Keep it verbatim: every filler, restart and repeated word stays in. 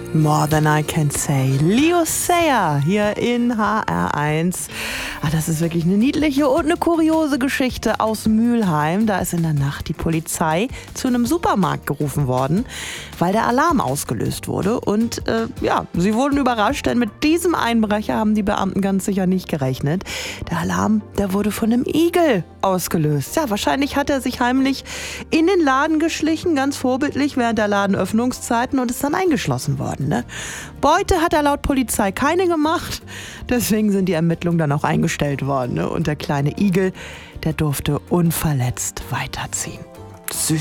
More Than I Can Say. Leo Sayer hier in H R eins. Ah, das ist wirklich eine niedliche und eine kuriose Geschichte aus Mülheim. Da ist in der Nacht die Polizei zu einem Supermarkt gerufen worden, weil der Alarm ausgelöst wurde. Und äh, ja, sie wurden überrascht, denn mit diesem Einbrecher haben die Beamten ganz sicher nicht gerechnet. Der Alarm, der wurde von einem Igel ausgelöst. Ja, wahrscheinlich hat er sich heimlich in den Laden geschlichen, ganz vorbildlich während der Ladenöffnungszeiten, und ist dann eingeschlossen worden. Ne? Beute hat er laut Polizei keine gemacht. Deswegen sind die Ermittlungen dann auch eingestellt worden. Ne? Und der kleine Igel, der durfte unverletzt weiterziehen. Süß.